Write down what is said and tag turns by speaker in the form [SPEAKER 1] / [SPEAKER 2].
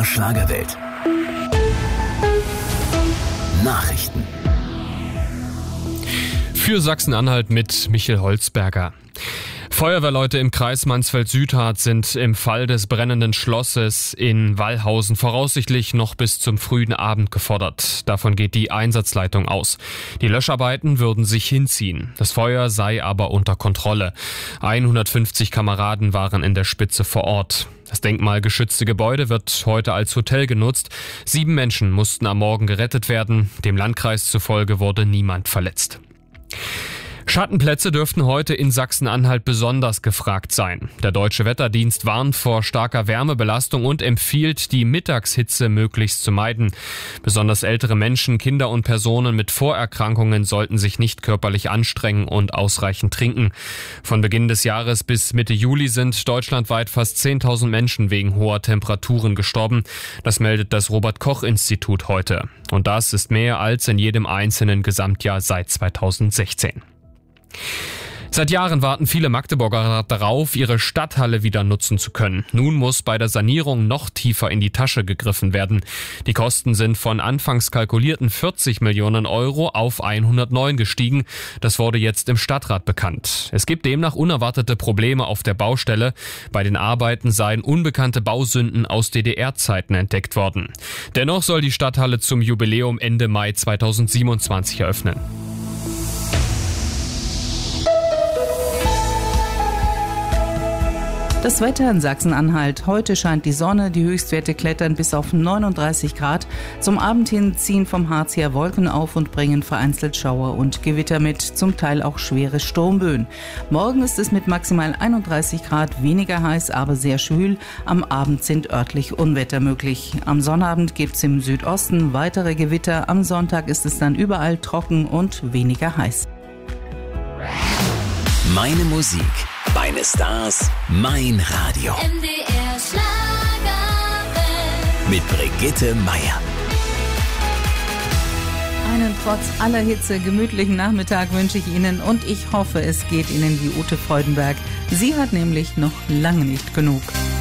[SPEAKER 1] MDR Schlagerwelt. Nachrichten.
[SPEAKER 2] Für Sachsen-Anhalt mit Michel Holzberger. Feuerwehrleute im Kreis Mansfeld-Südharz sind im Fall des brennenden Schlosses in Wallhausen voraussichtlich noch bis zum frühen Abend gefordert. Davon geht die Einsatzleitung aus. Die Löscharbeiten würden sich hinziehen. Das Feuer sei aber unter Kontrolle. 150 Kameraden waren in der Spitze vor Ort. Das denkmalgeschützte Gebäude wird heute als Hotel genutzt. 7 Menschen mussten am Morgen gerettet werden. Dem Landkreis zufolge wurde niemand verletzt. Schattenplätze dürften heute in Sachsen-Anhalt besonders gefragt sein. Der Deutsche Wetterdienst warnt vor starker Wärmebelastung und empfiehlt, die Mittagshitze möglichst zu meiden. Besonders ältere Menschen, Kinder und Personen mit Vorerkrankungen sollten sich nicht körperlich anstrengen und ausreichend trinken. Von Beginn des Jahres bis Mitte Juli sind deutschlandweit fast 10.000 Menschen wegen hoher Temperaturen gestorben. Das meldet das Robert-Koch-Institut heute. Und das ist mehr als in jedem einzelnen Gesamtjahr seit 2016. Seit Jahren warten viele Magdeburger darauf, ihre Stadthalle wieder nutzen zu können. Nun muss bei der Sanierung noch tiefer in die Tasche gegriffen werden. Die Kosten sind von anfangs kalkulierten 40 Millionen Euro auf 109 gestiegen. Das wurde jetzt im Stadtrat bekannt. Es gibt demnach unerwartete Probleme auf der Baustelle. Bei den Arbeiten seien unbekannte Bausünden aus DDR-Zeiten entdeckt worden. Dennoch soll die Stadthalle zum Jubiläum Ende Mai 2027 eröffnen.
[SPEAKER 3] Das Wetter in Sachsen-Anhalt. Heute scheint die Sonne, die Höchstwerte klettern bis auf 39 Grad. Zum Abend hin ziehen vom Harz her Wolken auf und bringen vereinzelt Schauer und Gewitter mit, zum Teil auch schwere Sturmböen. Morgen ist es mit maximal 31 Grad weniger heiß, aber sehr schwül. Am Abend sind örtlich Unwetter möglich. Am Sonnabend gibt es im Südosten weitere Gewitter. Am Sonntag ist es dann überall trocken und weniger heiß.
[SPEAKER 1] Meine Musik, meine Stars, mein Radio.
[SPEAKER 4] MDR Schlagerwelt.
[SPEAKER 1] Mit Brigitte Meier.
[SPEAKER 3] Einen trotz aller Hitze gemütlichen Nachmittag wünsche ich Ihnen und ich hoffe, es geht Ihnen wie Ute Freudenberg. Sie hat nämlich noch lange nicht genug.